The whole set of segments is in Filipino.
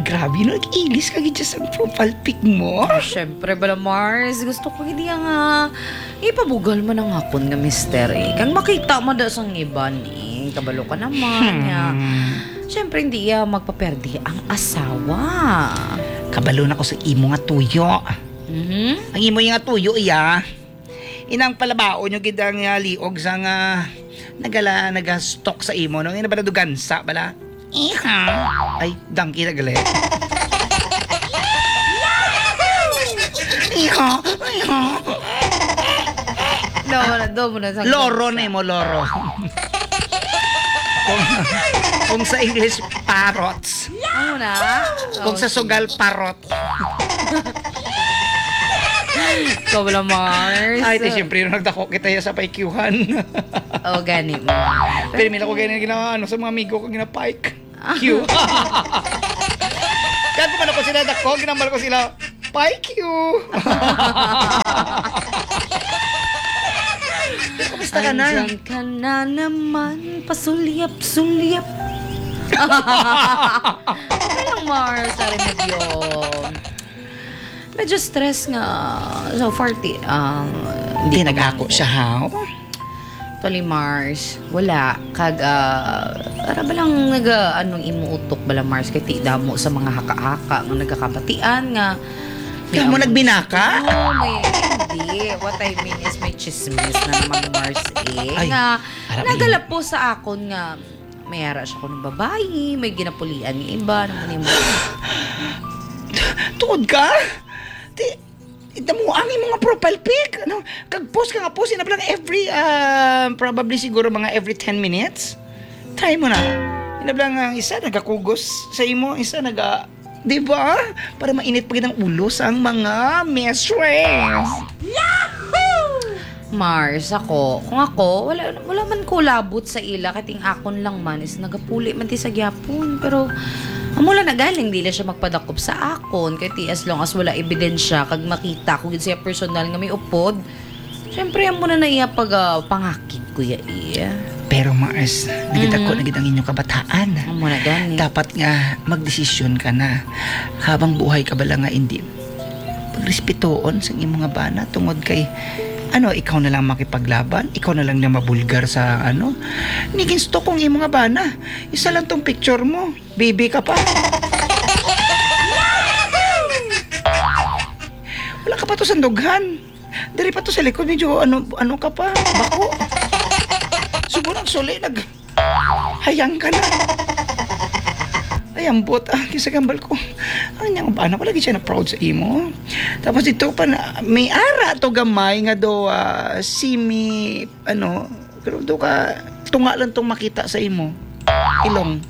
grabe no, nag-ilis ka gid sa profile pic mo. Siyempre bala Mars, gusto ko hindi nga ipabugal man ang hapon nga mister eh. Kang makita mo da sang iban eh. Kabalo ka naman nga. Siyempre hindi magpaperdi ang asawa. Kabalo na ko sa imo nga tuyo. Ang imo nga tuyo iya. Inang palabao nyo gid ang liog sa nga naga-stock sa imo no. Ina ba dugansa bala? Iha. Ay, dangki na gali. Iha. Iha. Loro na mo, loro. kung sa English, parrots. Ano na? Kung sa sugal, parrot. Ikaw wala Mars. Ay, siyempre yung nagdako kita sa paikyuhan. Oh, gani mo. Pero mila ko ganyan ginawa sa mga amigo ko ginapike. Q. Kaya kung ano ko sila dako, ginambal ko sila, pike Q. Kumusta ka na? Andyan ka na naman, pasulyap-sulyap. Okay lang Mars, sorry medyo stress nga. So, 40, Hindi nag-ako siya, how? Toli Mars, wala. Para ba lang anong imuutok bala Mars, kay ti damo sa mga haka-haka, nga nagkakabatian nga. Kaya mo nagbinaka? No, hindi. What I mean is may chismis na naman Mars eh. Ay, nga, harap nagalap po sa akon nga, may ara siya ko ng babae, may ginapulian ni iba, naman yung Tuod ka? Damo ang mga profile pic. Ano, kag-post ka nga post na lang every probably siguro mga every 10 minutes. Try mo na. Inablang ang isa nagakugos sa imo, isa naga, 'di ba? Para mainit pagid ang ulo sa mga mistress. Mars, kung ako, wala man ko labot sa ila, kating akon lang man is nagapuli man ti sa gyapon, pero mula na galing dili siya magpadakop sa akon kay as long as wala ebidensya kag makita ko gid siya personal nga may upod. Syempre amo na iya pag pangakid ko iya. Pero Mars, nagidako na gid ang inyong kabataan. Amo na gani. Dapat nga magdesisyon ka na habang buhay ka bala nga hindi pagrespetuon sa imong mga bana tungod kay ikaw na lang makipaglaban, ikaw na lang na mabulgar sa niginsto kong imong nga bana. Isa lang tong picture mo, baby ka pa. Wala ka pa to sa dughan. Dari pa to sa likod, medyo ano ka pa, bako. Siguro suli, hayang ka na. Ay, ambot, kisa gambal ko. Ang niyang bana, wala siya na proud sa imo. Tapos ito pa na, may ara to gamay nga do, pero do ka, tunga lang tong makita sa imo. Ilong.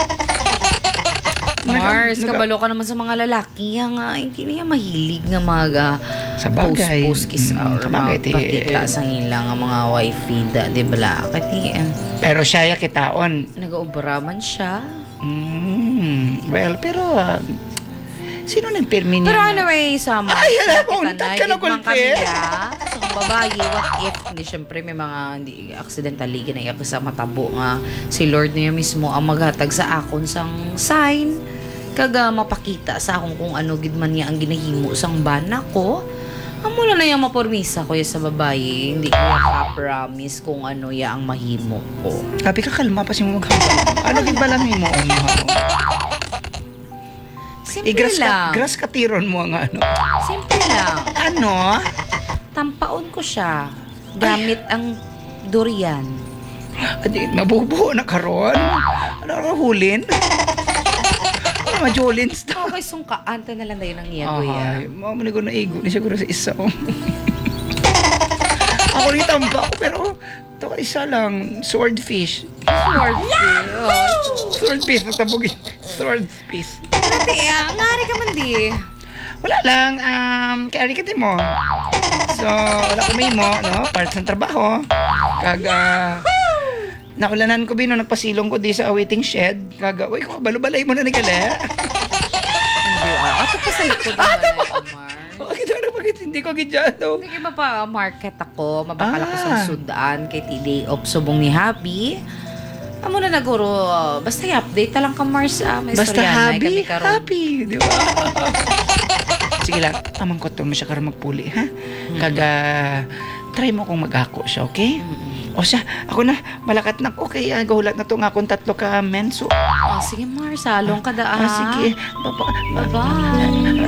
Mars, kabalo ka naman sa mga lalaki nga, hindi niya mahilig nga sa bagay. Post kiss or magpakita sa nila nga mga wifey di bala. Pero siya kitaon. Nag-obra man siya. Well, pero sino nagpermi niya? Pero anyway, sama. Ay, alam mo, untat ka na kulpe. So, babae, what if, hindi, syempre, may mga, hindi, accidentally, ginaya ko sa matabo nga, si Lord niya mismo ang maghatag sa akon sang sign, kaga mapakita sa akong kung ano, gidman niya ang ginahimo sang bana ko, mula na yung mapormisa ko sa babae, hindi ko ka-promise kung ano ya ang mahimo ko. Kapi ka kalma pa si mo maghambal. Ano gid ba lang mo? Simple lang. Grass katiron mo ang Simple lang. Tampaon ko siya gamit ang durian. Adi, mabubuo na karon. Ano ka hulin? Mga Jolins to. Okay, sungkaan. Ito na lang tayo ng iyago ya. Ay, mamani ko na igo ni siguro sa isa. Ako rin tamba ko, pero ito ka isa lang. Swordfish. Swordfish. Natabugin. Swordfish. Ate, ngari ka man di. Wala lang. Kaya rin ka mo. So, wala ko mo, no? Parts ng trabaho. Naulanan ko bino, nagpasilong ko di sa awaiting shed. Uy, kabalo-balay mo na ni Kale. Hindi, ato pa sa likod naman, Omar. Bakit hindi ko gidyado? Sige ba pa, market ako, mabakala ko sa sudaan, kay T-Day of subong ni Happy. Amo na naguro, basta i-update ta lang ka Mars, may Basta istorya na happy, kami karon. happy, di ba? Sige lang, amang ko mo siya karon magpuli, ha? Kaga, try mo kung mag-ako siya, okay? O siya, ako na, malakat na ko, kaya gahulat na to nga akong 3 ka menso. Sige Mars, salong ka daan. Sige, Bye-bye.